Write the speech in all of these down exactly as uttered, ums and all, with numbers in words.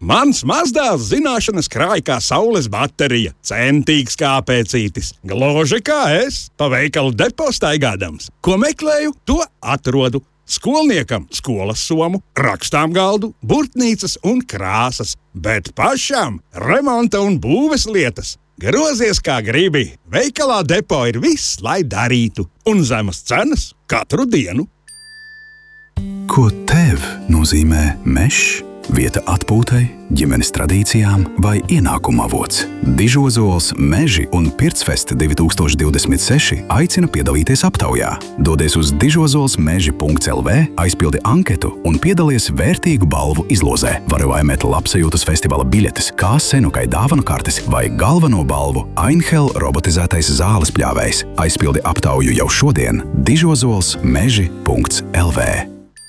Mans mazdēls zināšanas krāj kā saules baterija, centīgs kā pēcītis, gluži kā es, pa veikalu depo staigādams. Ko meklēju, to atrodu. Skolniekam skolas somu, rakstām galdu, burtnīcas un krāsas, bet pašam remonta un būves lietas. Grozies kā gribi, veikalā depo ir viss, lai darītu, un zemas cenas katru dienu. Ko tev nozīmē mežs? Vieta atpūtai, ģimenes tradīcijām vai ienākuma avots? Dižozols Meži un Pircfest divi tūkstoši divdesmit seši aicina piedalīties aptaujā. Dodies uz dižozols meži punkts el vē, aizpildi anketu un piedalies vērtīgu balvu izlozē. Vari laimēt labsajūtas festivāla biļetes, kā senukai dāvanu kartes vai galveno balvu Einhell robotizētais zāles pļāvējs. Aizpildi aptauju jau šodien dižozols meži punkts el vē.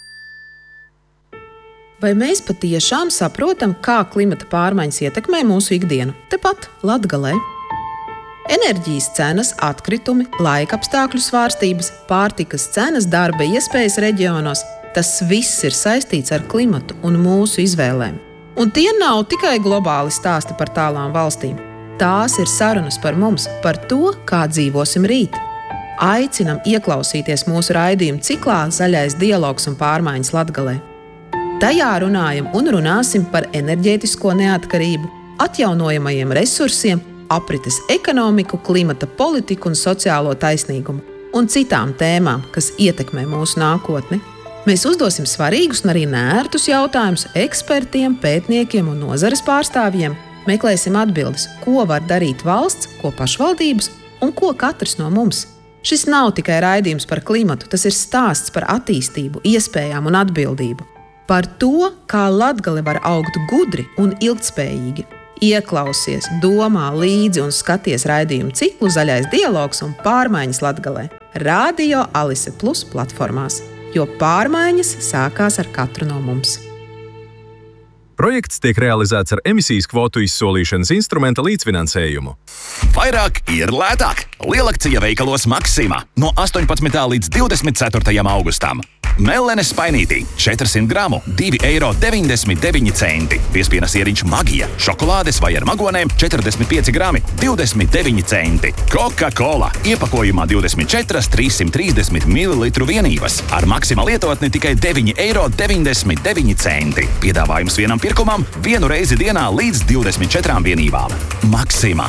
Vai mēs patiešām saprotam, kā klimata pārmaiņas ietekmē mūsu ikdienu? Tepat Latgalē. Enerģijas cenas, atkritumi, laikapstākļu svārstības, pārtikas cenas, darba iespējas reģionos – tas viss ir saistīts ar klimatu un mūsu izvēlēm. Un tie nav tikai globāli stāsti par tālām valstīm. Tās ir sarunas par mums, par to, kā dzīvosim rīt. Aicinam ieklausīties mūsu raidījumu ciklā Zaļais dialogs un pārmaiņas Latgalē. Tajā runājam un runāsim par enerģētisko neatkarību, atjaunojamajiem resursiem, aprites ekonomiku, klimata politiku un sociālo taisnīgumu un citām tēmām, kas ietekmē mūsu nākotni. Mēs uzdosim svarīgus un arī neērtus jautājumus ekspertiem, pētniekiem un nozares pārstāvjiem. Meklēsim atbildes, ko var darīt valsts, ko pašvaldības un ko katrs no mums. Šis nav tikai raidījums par klimatu, tas ir stāsts par attīstību, iespējām un atbildību. Par to, kā Latgale var augt gudri un ilgtspējīgi. Ieklausies, domā līdzi un skaties raidījumu ciklu Zaļais dialogs un pārmaiņas Latgalē. Radio Alise Plus platformās, jo pārmaiņas sākās ar katru no mums. Projekts tiek realizēts ar emisijas kvotu izsolīšanas instrumenta līdzfinansējumu. Vairāk ir lētāk! Lielakcija veikalos Maxima no astoņpadsmitā līdz divdesmit ceturtajam augustam. Mellenes spainītī četrsimt gramu divi eiro deviņdesmit deviņi centi. Piespienas ieriņš Magija, šokolādes vai ar magonēm četrdesmit pieci grami divdesmit deviņi centi. Coca-Cola iepakojumā divdesmit četri trīssimt trīsdesmit mililitru vienības. Ar Maxima lietotni tikai deviņi eiro deviņdesmit deviņi centi. Piedāvājums vienam pirkumam vienu reizi dienā līdz divdesmit četrām vienībām. Maxima.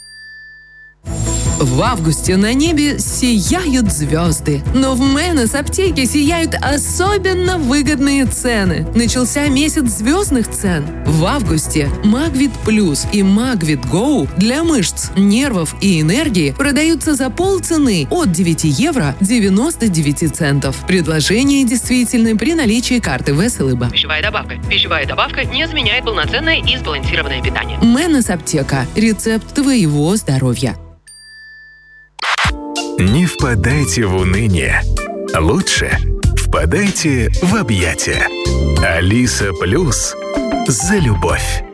В августе на небе сияют звезды, но в Мэнес аптеке сияют особенно выгодные цены. Начался месяц звездных цен. В августе Магвит Плюс и Магвит Гоу для мышц, нервов и энергии продаются за полцены от девяти евро девяносто девять центов. Предложение действительно при наличии карты Веселыба. Пищевая добавка. Пищевая добавка не заменяет полноценное и сбалансированное питание. Мэнес аптека. Рецепт твоего здоровья. Не впадайте в уныние. Лучше впадайте в объятия. Алиса Плюс за любовь.